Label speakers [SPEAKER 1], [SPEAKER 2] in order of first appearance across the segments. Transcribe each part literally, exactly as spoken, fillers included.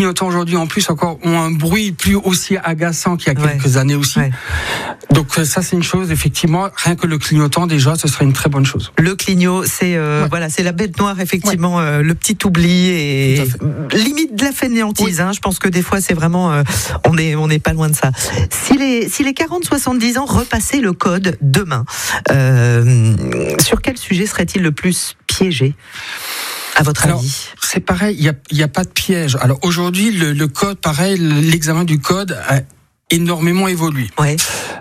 [SPEAKER 1] clignotants aujourd'hui en plus encore ont un bruit plus aussi agaçant qu'il y a
[SPEAKER 2] ouais.
[SPEAKER 1] quelques années aussi. Ouais. Donc ça c'est une chose, effectivement, rien que le clignotant déjà, ce serait une très bonne chose.
[SPEAKER 2] Le clignot, c'est euh, ouais. voilà, c'est la bête noire effectivement, ouais. euh, le petit oubli et limite de la fainéantise. Oui. Hein, je pense que des fois c'est vraiment, euh, on est on n'est pas loin de ça. Si les si les quarante soixante-dix ans repassaient le code demain, euh, sur quel sujet serait-il le plus piégé, à votre
[SPEAKER 1] Alors,
[SPEAKER 2] avis?
[SPEAKER 1] C'est pareil, il y a il y a pas de piège. Alors aujourd'hui, le, le code, pareil, l'examen du code a énormément évolué.
[SPEAKER 2] Ouais.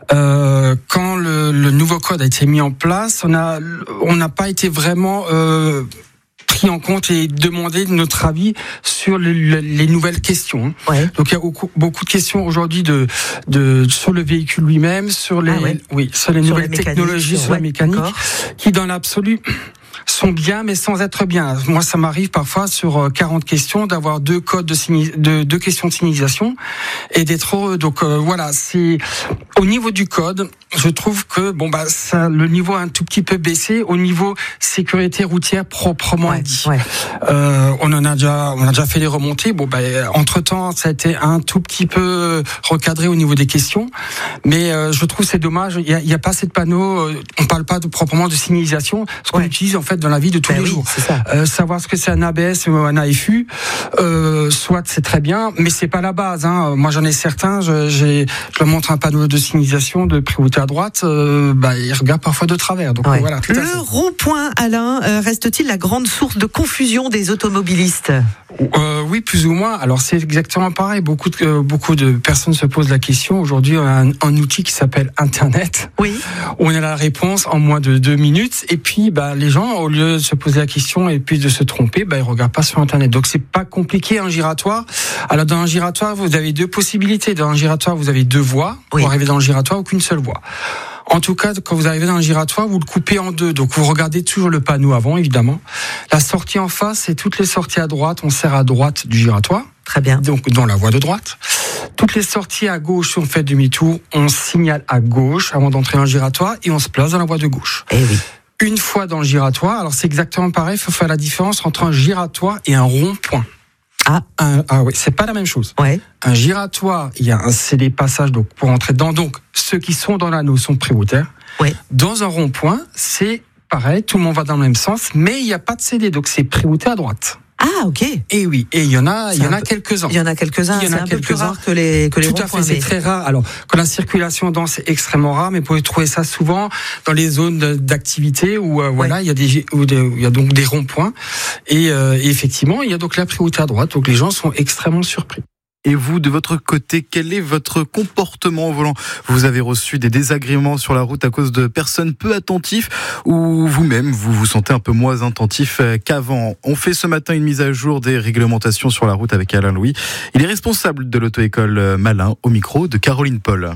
[SPEAKER 1] Euh, quand le, le nouveau code a été mis en place, on a on n'a pas été vraiment euh, pris en compte et demandé notre avis sur le, le, les nouvelles questions.
[SPEAKER 2] Ouais.
[SPEAKER 1] Donc il y a beaucoup, beaucoup de questions aujourd'hui de, de sur le véhicule lui-même, sur les
[SPEAKER 2] ah ouais.
[SPEAKER 1] oui, sur les
[SPEAKER 2] sur
[SPEAKER 1] nouvelles technologies, sur
[SPEAKER 2] ouais,
[SPEAKER 1] la mécanique,
[SPEAKER 2] d'accord.
[SPEAKER 1] qui dans l'absolu sont bien, mais sans être bien. Moi, ça m'arrive parfois sur quarante questions d'avoir deux codes de, signi- de deux questions de signalisation et d'être heureux. Donc euh, voilà, c'est au niveau du code, je trouve que bon bah ça, le niveau a un tout petit peu baissé au niveau sécurité routière proprement
[SPEAKER 2] ouais,
[SPEAKER 1] dit.
[SPEAKER 2] Ouais.
[SPEAKER 1] Euh, on en a déjà, on a déjà fait les remontées. Bon bah entre temps, ça a été un tout petit peu recadré au niveau des questions, mais euh, je trouve c'est dommage. Il y a, il y a pas assez de panneaux. Euh, on parle pas de, proprement de signalisation, ce qu'on ouais. utilise en fait dans la vie de tous
[SPEAKER 2] ben
[SPEAKER 1] les
[SPEAKER 2] oui,
[SPEAKER 1] jours.
[SPEAKER 2] Euh,
[SPEAKER 1] savoir ce que c'est un A B S ou un A F U, euh, soit c'est très bien, mais c'est pas la base. Hein. Moi j'en ai certains, je, j'ai, je leur montre un panneau de signalisation de priorité à droite, euh, bah, ils regardent parfois de travers. Donc
[SPEAKER 2] ouais.
[SPEAKER 1] voilà. Tout
[SPEAKER 2] Le rond-point, Alain, euh, reste-t-il la grande source de confusion des automobilistes ?
[SPEAKER 1] Euh, oui, plus ou moins. Alors c'est exactement pareil. Beaucoup de euh, beaucoup de personnes se posent la question. Aujourd'hui, on a un, un outil qui s'appelle Internet.
[SPEAKER 2] Oui.
[SPEAKER 1] Où on a la réponse en moins de deux minutes. Et puis, bah, les gens, au lieu de se poser la question et puis de se tromper, bah, ils regardent pas sur Internet. Donc c'est pas compliqué un giratoire. Alors dans un giratoire, vous avez deux possibilités. Dans un giratoire, vous avez deux voies. Oui. Pour arriver dans le giratoire, ou qu'une seule voie. En tout cas, quand vous arrivez dans un giratoire, vous le coupez en deux. Donc, vous regardez toujours le panneau avant, évidemment. La sortie en face, c'est toutes les sorties à droite. On sert à droite du giratoire.
[SPEAKER 2] Très bien.
[SPEAKER 1] Donc, dans la voie de droite. Toutes les sorties à gauche, si on fait demi-tour, on signale à gauche avant d'entrer dans le giratoire et on se place dans la voie de gauche.
[SPEAKER 2] Eh oui.
[SPEAKER 1] Une fois dans le giratoire, alors c'est exactement pareil, il faut faire la différence entre un giratoire et un rond-point.
[SPEAKER 2] Ah,
[SPEAKER 1] un, ah oui, c'est pas la même chose.
[SPEAKER 2] Ouais.
[SPEAKER 1] Un giratoire, il y a un, c'est des passages donc pour entrer dedans. Donc ceux qui sont dans l'anneau sont prioritaires.
[SPEAKER 2] Ouais.
[SPEAKER 1] Dans un rond-point, c'est pareil, tout le monde va dans le même sens, mais il n'y a pas de C D, donc c'est prioritaire à droite.
[SPEAKER 2] Ah, ok.
[SPEAKER 1] Et oui, et il y en a, il y en a quelques-uns.
[SPEAKER 2] Il y en a quelques-uns. Il y en a c'est un peu plus rare que les que les
[SPEAKER 1] ronds-points. Tout à fait, c'est très rare. Alors, quand la circulation dense c'est extrêmement rare, mais vous pouvez trouver ça souvent dans les zones d'activité où euh, voilà, ouais. il y a des où des, où il y a donc des ronds-points et, euh, et effectivement, il y a donc la priorité à droite. Donc les gens sont extrêmement surpris.
[SPEAKER 3] Et vous, de votre côté, quel est votre comportement au volant ? Vous avez reçu des désagréments sur la route à cause de personnes peu attentives ou vous-même, vous vous sentez un peu moins attentif qu'avant ? On fait ce matin une mise à jour des réglementations sur la route avec Alain Louis. Il est responsable de l'auto-école Malin au micro de Caroline Paul.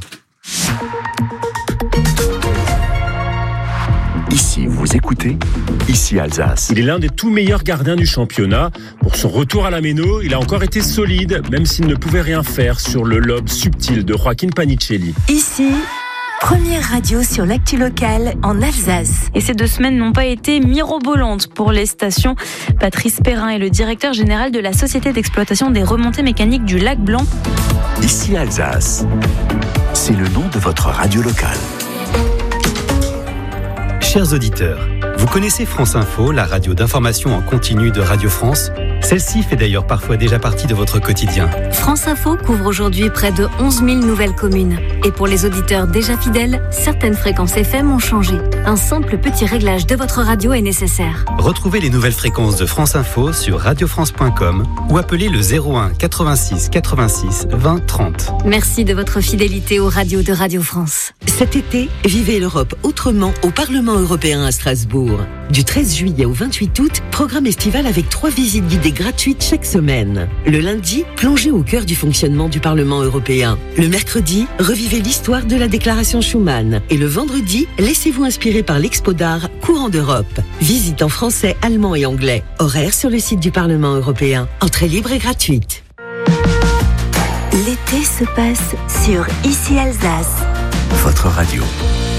[SPEAKER 4] Ici, vous écoutez, ici Alsace.
[SPEAKER 5] Il est l'un des tout meilleurs gardiens du championnat. Pour son retour à la Méno, il a encore été solide, même s'il ne pouvait rien faire sur le lob subtil de Joaquin Panicelli.
[SPEAKER 6] Ici, première radio sur l'actu locale en Alsace.
[SPEAKER 7] Et ces deux semaines n'ont pas été mirobolantes pour les stations. Patrice Perrin est le directeur général de la Société d'exploitation des remontées mécaniques du Lac Blanc.
[SPEAKER 4] Ici Alsace, c'est le nom de votre radio locale.
[SPEAKER 8] Chers auditeurs, vous connaissez France Info, la radio d'information en continu de Radio France ? Celle-ci fait d'ailleurs parfois déjà partie de votre quotidien.
[SPEAKER 6] France Info couvre aujourd'hui près de onze mille nouvelles communes. Et pour les auditeurs déjà fidèles, certaines fréquences F M ont changé. Un simple petit réglage de votre radio est nécessaire.
[SPEAKER 8] Retrouvez les nouvelles fréquences de France Info sur radio france point com ou appelez le zéro un quatre-vingt-six quatre-vingt-six vingt trente.
[SPEAKER 6] Merci de votre fidélité aux radios de Radio France.
[SPEAKER 9] Cet été, vivez l'Europe autrement au Parlement européen à Strasbourg. Du treize juillet au vingt-huit août, programme estival avec trois visites guidées gratuites chaque semaine. Le lundi, plongez au cœur du fonctionnement du Parlement européen. Le mercredi, revivez l'histoire de la déclaration Schuman. Et le vendredi, laissez-vous inspirer par l'expo d'art Courant d'Europe. Visite en français, allemand et anglais. Horaire sur le site du Parlement européen. Entrée libre et gratuite.
[SPEAKER 6] L'été se passe sur Ici Alsace.
[SPEAKER 4] Votre radio.